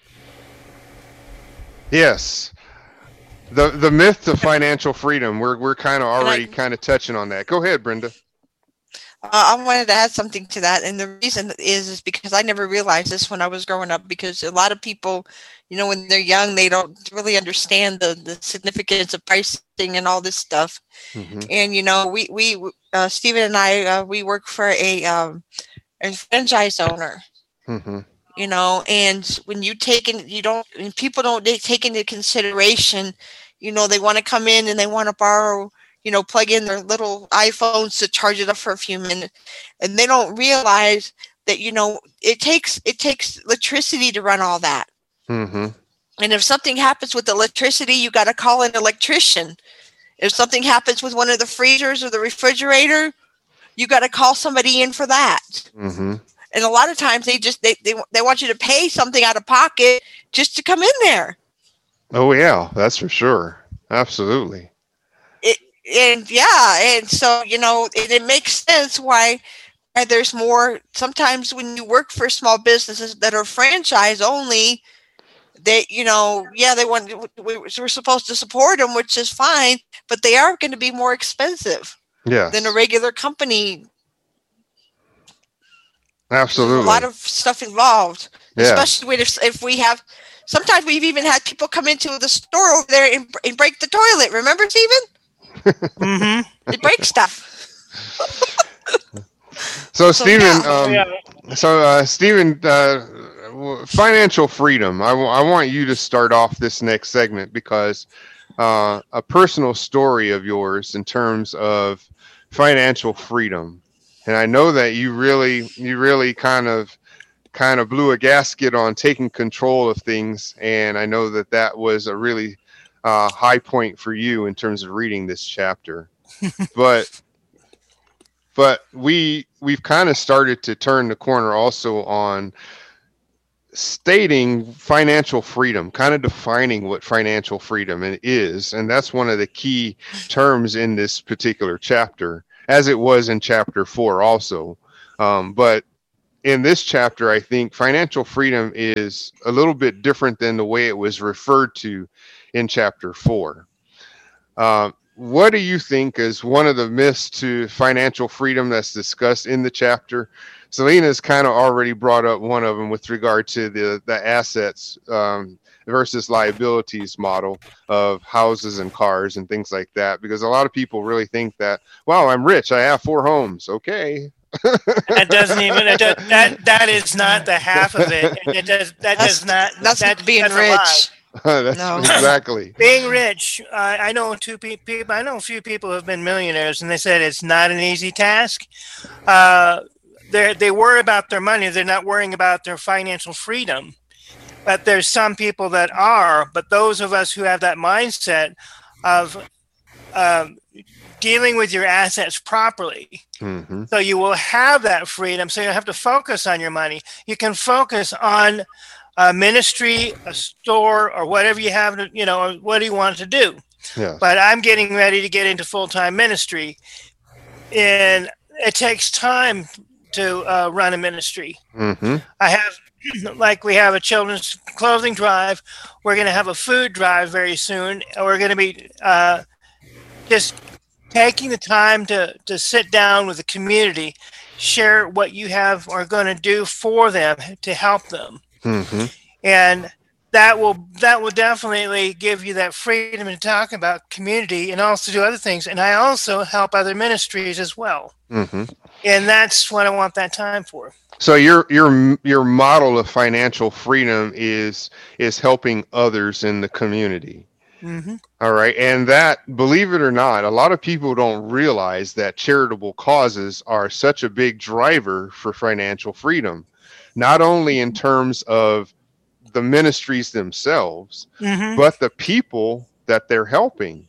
A: Yes. The the myth to financial freedom. We're we're kind of
E: I-
A: already kind of touching on that. Go ahead, Brenda.
E: uh, I wanted to add something to that, and the reason is is because I never realized this when I was growing up. Because a lot of people, you know, when they're young, they don't really understand the the significance of pricing and all this stuff.
A: hmm
E: And you know, we we uh, Stephen and I uh, we work for a um, a franchise owner.
A: hmm
E: You know, and when you take in, you don't, when people don't they take into consideration, you know, they want to come in and they want to borrow, you know, plug in their little iPhones to charge it up for a few minutes, and they don't realize that, you know, it takes it takes electricity to run all that.
A: hmm
E: And if something happens with electricity, you got to call an electrician. If something happens with one of the freezers or the refrigerator, you got to call somebody in for that.
A: hmm
E: And a lot of times they just they, they they want you to pay something out of pocket just to come in there.
A: Oh yeah, that's for sure. Absolutely.
E: It and yeah, and so you know it, it makes sense why why there's more. Sometimes when you work for small businesses that are franchise only, they you know yeah they want we, we're supposed to support them, which is fine, but they are going to be more expensive
A: Yes.
E: than a regular company.
A: Absolutely.
E: There's a lot of stuff involved,
A: Yeah.
E: especially when if, if we have. Sometimes we've even had people come into the store over there and, and break the toilet. Remember, Stephen?
B: Mm-hmm.
E: They break stuff.
A: So,
E: So,
A: Stephen,
E: yeah.
A: um,
B: Yeah.
A: so uh, Stephen, uh, w- financial freedom. I, w- I want you to start off this next segment because uh, a personal story of yours in terms of financial freedom, and I know that you really, you really kind of, kind of blew a gasket on taking control of things, and I know that that was a really uh, high point for you in terms of reading this chapter, but. But we we've kind of started to turn the corner also on stating financial freedom, kind of defining what financial freedom is. And that's one of the key terms in this particular chapter, as it was in chapter four also. Um, but in this chapter, I think financial freedom is a little bit different than the way it was referred to in chapter four. Uh, what do you think is one of the myths to financial freedom that's discussed in the chapter? Selena's kind of already brought up one of them with regard to the, the assets um, versus liabilities model of houses and cars and things like that, because a lot of people really think that, wow, I'm rich, I have four homes. Okay.
B: That doesn't even that does, that that is not the half of it. And it does that
E: That's,
B: does not
E: that's
B: that,
E: being
B: that's a lie.
E: rich.
A: That's
E: No.
A: exactly.
B: Being rich, uh, I know two pe- people. I know a few people who have been millionaires, and they said it's not an easy task. Uh, they they worry about their money; they're not worrying about their financial freedom. But there's some people that are. But those of us who have that mindset of um, dealing with your assets properly,
A: Mm-hmm.
B: so you will have that freedom. So you don't have to focus on your money. You can focus on a ministry, a store, or whatever you have to, you know, or what do you want to do?
A: Yeah.
B: But I'm getting ready to get into full-time ministry, and it takes time to uh, run a ministry.
A: Mm-hmm.
B: I have, like we have a children's clothing drive. We're going to have a food drive very soon. And we're going to be uh, just taking the time to, to sit down with the community, share what you have are going to do for them to help them.
A: Mm-hmm.
B: And that will that will definitely give you that freedom to talk about community and also do other things. And I also help other ministries as well.
A: Mm-hmm.
B: And that's what I want that time for.
A: So your your your model of financial freedom is is helping others in the community.
B: Mm-hmm.
A: All right. And that, believe it or not, a lot of people don't realize that charitable causes are such a big driver for financial freedom, not only in terms of the ministries themselves,
B: Mm-hmm.
A: but the people that they're helping.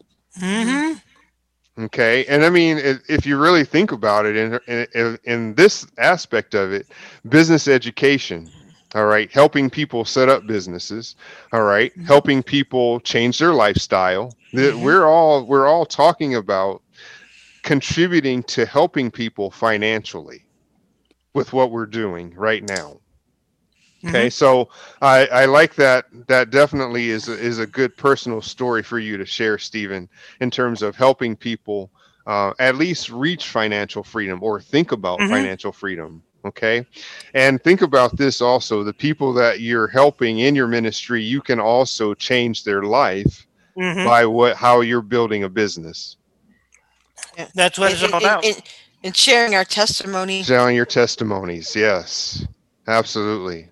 B: Mm-hmm.
A: Okay. And I mean, if, if you really think about it in, in, in this aspect of it, business education, all right, helping people set up businesses, all right,
B: Mm-hmm.
A: helping people change their lifestyle. The-
B: Mhm.
A: We're all we're all talking about contributing to helping people financially with what we're doing right now. Okay, so I, I like that. That definitely is a, is a good personal story for you to share, Stephen, in terms of helping people uh, at least reach financial freedom or think about
B: Mhm.
A: financial freedom. Okay, and think about this also: the people that you're helping in your ministry, you can also change their life
B: Mm-hmm.
A: by what how you're building a business,
B: That's what it's
E: And-
B: all
E: and-
B: about.
E: and- and sharing our testimony.
A: sharing your testimonies. Yes, absolutely.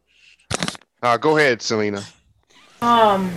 A: Uh, go ahead, Selena.
D: Um,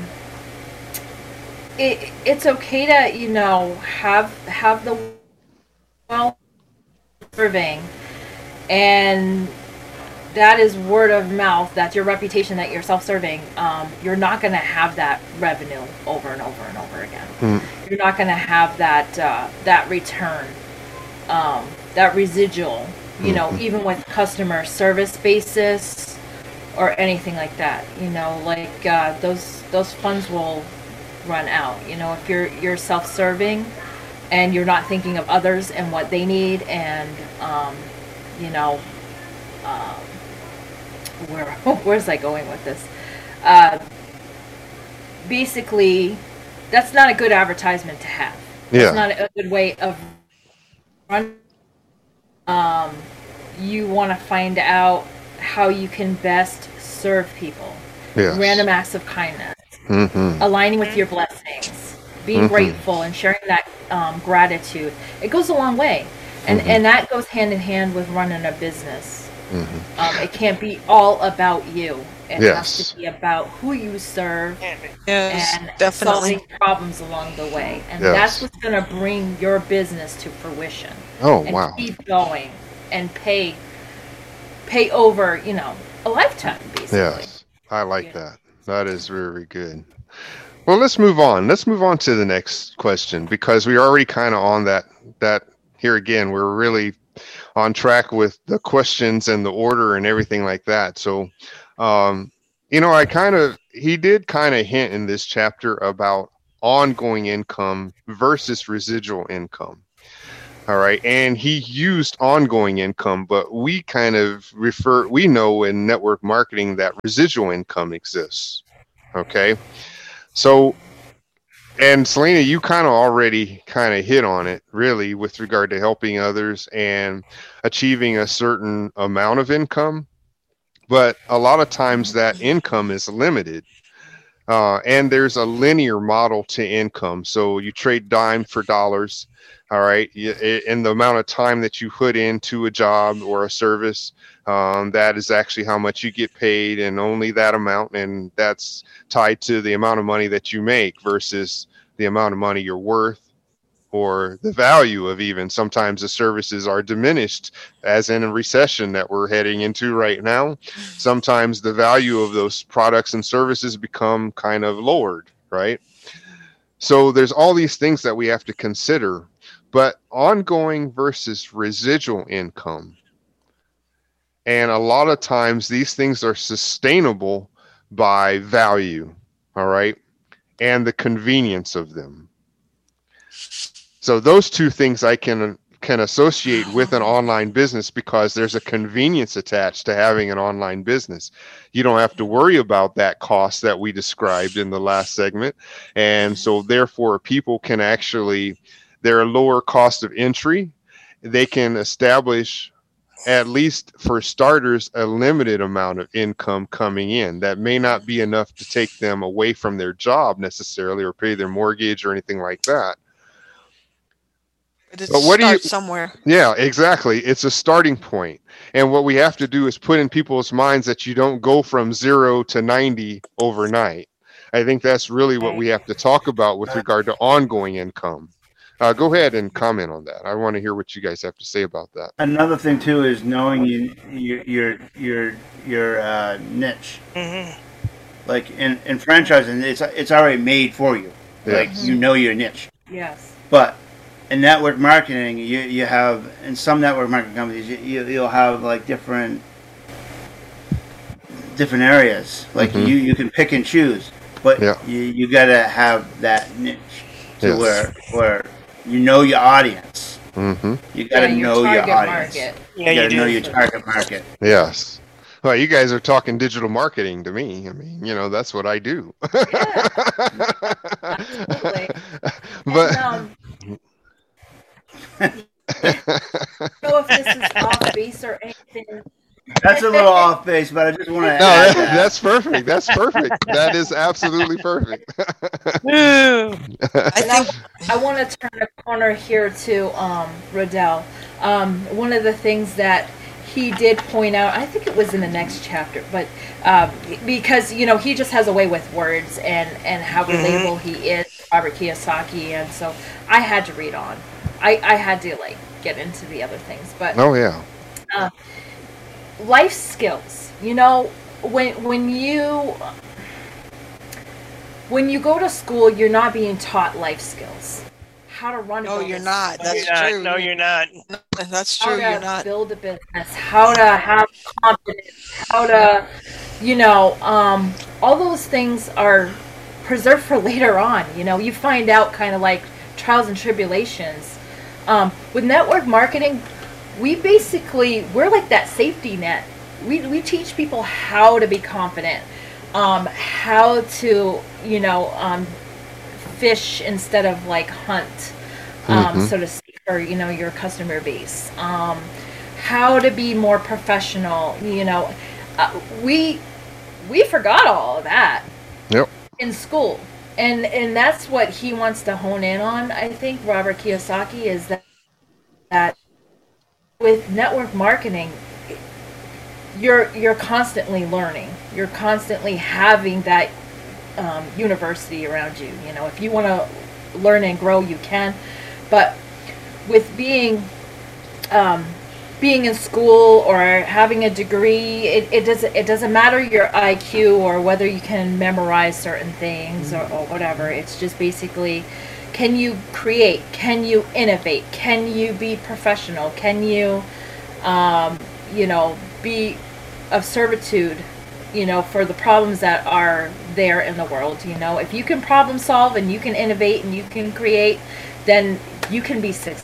D: it it's okay to, you know, have have the well serving, and that is word of mouth. That's your reputation that you're self-serving. Um, you're not going to have that revenue over and over and over again.
A: Mm.
D: You're not going to have that uh, that return, um, that residual. You know,
A: Mhm.
D: even with customer service basis or anything like that. You know, like uh, those those funds will run out. You know, if you're you're self-serving and you're not thinking of others and what they need, and um, you know, um, where where's I going with this? Uh, basically, that's not a good advertisement to have.
A: Yeah.
D: It's not a good way of run. Um, you want to find out how you can best serve people.
A: Yes.
D: Random acts of kindness,
A: Mm-hmm.
D: aligning with your blessings, being
A: Mhm.
D: grateful and sharing that um, gratitude. It goes a long way, and
A: Mhm.
D: and that goes hand in hand with running a business.
A: Mm-hmm.
D: Um, it can't be all about you. It
A: Yes.
D: has to be about who you serve
E: Yes,
D: and
E: definitely.
D: solving problems along the way, and
A: Yes.
D: that's what's going to bring your business to fruition
A: Oh
D: and
A: wow.
D: keep going and pay pay over, you know, a lifetime basically.
A: Yes, I like
D: Yeah.
A: that. That is very good. Well, let's move on. Let's move on to the next question, because we're already kind of on that. That here again, we're really on track with the questions and the order and everything like that. So, Um, you know, I kind of, he did kind of hint in this chapter about ongoing income versus residual income. All right. And he used ongoing income, but we kind of refer, we know in network marketing that residual income exists. Okay. So, and Selena, you kind of already kind of hit on it really with regard to helping others and achieving a certain amount of income. But a lot of times that income is limited. Uh, and there's a linear model to income. So you trade dime for dollars. All right. In the amount of time that you put into a job or a service, um, that is actually how much you get paid, and only that amount. And that's tied to the amount of money that you make versus the amount of money you're worth, or the value of even. Sometimes the services are diminished, as in a recession that we're heading into right now. Sometimes the value of those products and services become kind of lowered, right? So there's all these things that we have to consider. But ongoing versus residual income, and a lot of times these things are sustainable by value, all right, and the convenience of them. So those two things I can can associate with an online business, because there's a convenience attached to having an online business. You don't have to worry about that cost that we described in the last segment. And so therefore people can actually, they're a lower cost of entry. They can establish, at least for starters, a limited amount of income coming in that may not be enough to take them away from their job necessarily, or pay their mortgage or anything like that.
E: But,
A: but what do you
E: somewhere?
A: Yeah, exactly. It's a starting point. And what we have to do is put in people's minds that you don't go from zero to ninety overnight. I think that's really what we have to talk about with regard to ongoing income. Uh, go ahead and comment on that. I want to hear what you guys have to say about that.
C: Another thing too is knowing you, your your your your uh, niche.
B: Mm-hmm.
C: Like in, in franchising, it's it's already made for you.
A: Yeah.
C: Like you know your niche.
D: Yes.
C: But in network marketing, you you have, in some network marketing companies, you, you you'll have like different different areas. Like
A: mm-hmm.
C: you, you can pick and choose, but
A: yeah.
C: you you gotta have that niche to
A: yes.
C: where where you know your audience.
A: Mm-hmm.
C: You gotta
D: yeah, your
C: know your audience.
D: Market.
B: Yeah,
C: you gotta
B: you
C: know
B: do.
C: your target market.
A: Yes. Well, you guys are talking digital marketing to me. I mean, you know, that's what I do.
D: Yeah. Absolutely.
A: But.
D: And, um, I don't know if this is off base or anything.
C: That's a little off base, but I just want to.
A: No, that, that's perfect. That's perfect. That is absolutely perfect.
E: I
D: And I,
E: think
D: I want to turn a corner here to um, Rodell. Um, one of the things that he did point out, I think it was in the next chapter, but uh, because, you know, he just has a way with words and, and how relatable mm-hmm. he is, Robert Kiyosaki, and so I had to read on. I, I had to, like, get into the other things. But
A: oh, yeah.
D: Uh, life skills. You know, when when you when you go to school, you're not being taught life skills. How to run a
E: no,
D: business.
E: you're not.
B: No,
E: That's
B: you're not.
E: true.
B: No, you're not.
E: No, that's
D: How
E: true.
D: to
E: You're not.
D: build a business. How to have confidence. How to, you know, um, all those things are preserved for later on. You know, you find out kind of like trials and tribulations. Um, with network marketing, we basically, we're like that safety net. We we teach people how to be confident, um, how to, you know, um, fish instead of like hunt, um,
A: mm-hmm.
D: so to speak, for, you know, your customer base. Um, how to be more professional, you know. Uh, we we forgot all of that
A: Yep.
D: in school. And and that's what he wants to hone in on, I think, Robert Kiyosaki, is that, that with network marketing, you're you're constantly learning. You're constantly having that um, university around you. You know, if you want to learn and grow, you can. But with being um, being in school or having a degree, it, it doesn't it doesn't matter your I Q or whether you can memorize certain things or, or whatever. It's just basically, can you create? Can you innovate? Can you be professional? Can you, um, you know, be of servitude you know, for the problems that are there in the world. You know, if you can problem solve and you can innovate and you can create, then you can be successful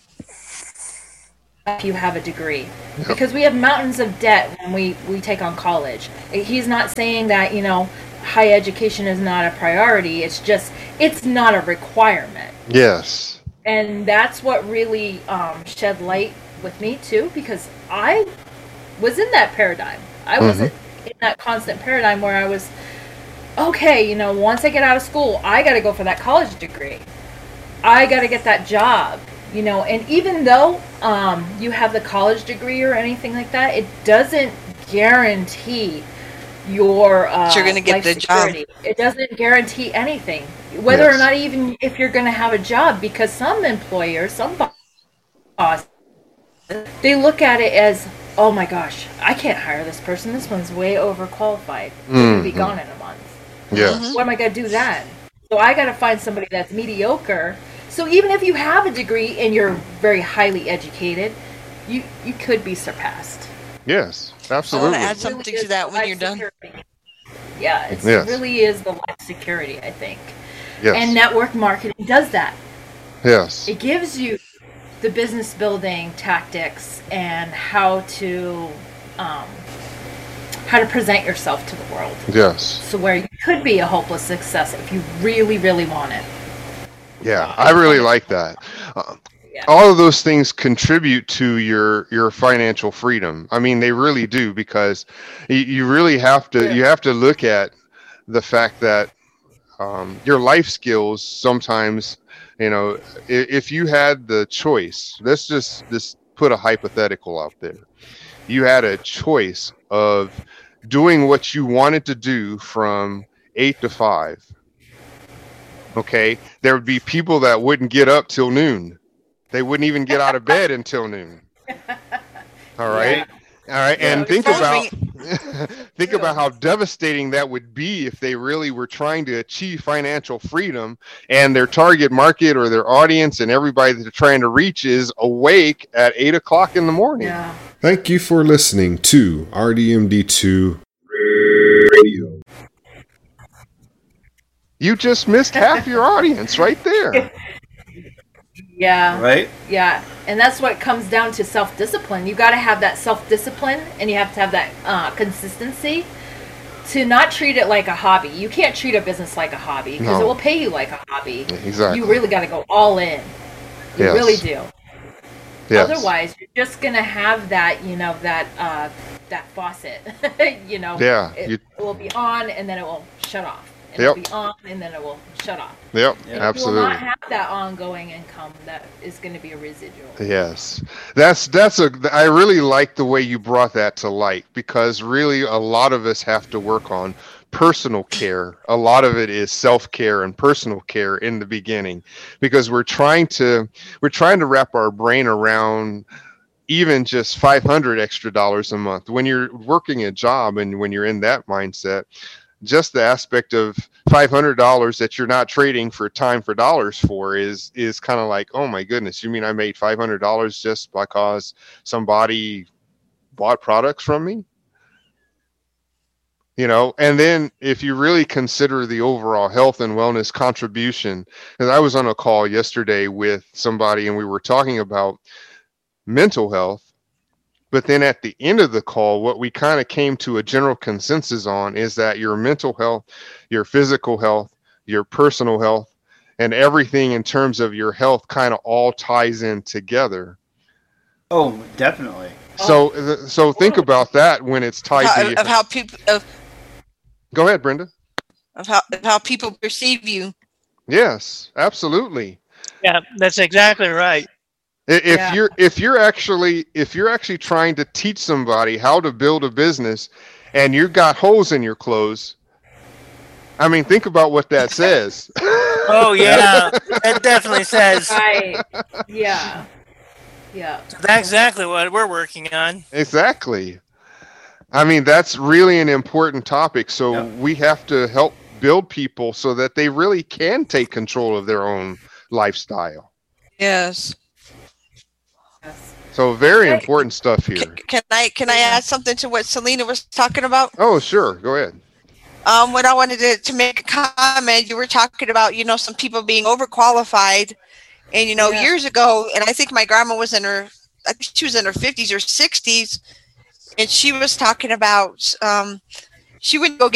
D: if you have a degree.
A: Yep.
D: Because we have mountains of debt when we, we take on college. He's not saying that, you know, high education is not a priority. It's just, it's not a requirement.
A: Yes.
D: And that's what really um, shed light with me too, because I was in that paradigm. I was mm-hmm. in that constant paradigm where I was, okay, you know, once I get out of school, I got to go for that college degree. I got to get that job, you know, and even though um, you have the college degree or anything like that, it doesn't guarantee your uh,
E: you're going to get the
D: security. Job. It doesn't guarantee anything, whether yes. or not even if you're going to have a job, because some employers, some bosses, they look at it as, oh my gosh, I can't hire this person. This one's way overqualified. They're going to be gone in a month.
A: Yes.
D: What am I going to do then? So I got to find somebody that's mediocre. So even if you have a degree and you're very highly educated, you you could be surpassed.
A: Yes, absolutely.
E: I want to add something really to that when you're done.
D: Security. Yeah, it
A: yes.
D: really is the life security, I think.
A: Yes.
D: And network marketing does that.
A: Yes.
D: It gives you the business building tactics and how to um, how to present yourself to the world.
A: Yes.
D: So where you could be a hopeless success if you really, really want it.
A: Yeah, I really like that. Uh, yeah. All of those things contribute to your your financial freedom. I mean, they really do, because you, you really have to yeah. you have to look at the fact that um, your life skills sometimes, you know, if, if you had the choice, let's just just put a hypothetical out there. You had a choice of doing what you wanted to do from eight to five. Okay, there would be people that wouldn't get up till noon. They wouldn't even get out of bed until noon. All right, yeah. all right, yeah, and think about think True. about how devastating that would be if they really were trying to achieve financial freedom, and their target market or their audience and everybody that they're trying to reach is awake at eight o'clock in the morning.
D: Yeah.
F: Thank you for listening to R D M D two Radio.
A: You just missed half your audience right there.
D: Yeah.
C: Right?
D: Yeah. And that's what comes down to self-discipline. You got to have that self-discipline, and you have to have that uh, consistency to not treat it like a hobby. You can't treat a business like a hobby, because
A: no.
D: it will pay you like a hobby.
A: Exactly.
D: You really got to go all in. You
A: yes.
D: really do.
A: Yes.
D: Otherwise, you're just going to have that, you know, that uh, that faucet, you know.
A: Yeah.
D: It,
A: you...
D: it will be on, and then it will shut off. And
A: yep.
D: it'll be on, and then it will shut off.
A: Yep,
D: and
A: absolutely.
D: You will not have that ongoing income that is going to be a residual.
A: Yes, that's that's a. I really like the way you brought that to light, because really a lot of us have to work on personal care. A lot of it is self-care and personal care in the beginning, because we're trying to we're trying to wrap our brain around even just five hundred extra dollars a month. When you're working a job and when you're in that mindset, just the aspect of five hundred dollars that you're not trading for time for dollars for is is kind of like, oh my goodness, you mean I made five hundred dollars just because somebody bought products from me? You know, and then if you really consider the overall health and wellness contribution, because I was on a call yesterday with somebody and we were talking about mental health. But then at the end of the call, what we kind of came to a general consensus on is that your mental health, your physical health, your personal health, and everything in terms of your health kind of all ties in together.
C: Oh, definitely.
A: So, so think about that when it's tied
E: how,
A: to you.
E: Of how people. Of,
A: Go ahead, Brenda.
E: Of how of how people perceive you.
A: Yes, absolutely.
B: Yeah, that's exactly right.
A: If
D: Yeah.
A: you're if you're actually if you're actually trying to teach somebody how to build a business, and you've got holes in your clothes, I mean, think about what that says.
B: Oh yeah, it definitely says.
D: Right. Yeah. Yeah.
B: That's exactly what we're working on.
A: Exactly. I mean, that's really an important topic. So
C: Yeah.
A: we have to help build people so that they really can take control of their own lifestyle.
E: Yes.
D: Yes.
A: So very important stuff here.
E: Can, can I can I add something to what Selena was talking about?
A: Oh, sure. Go ahead.
E: Um, what I wanted to, to make a comment, you were talking about, you know, some people being overqualified. And, you know,
D: Yeah.
E: years ago, and I think my grandma was in her, I think she was in her fifties or sixties, and she was talking about, um, she would go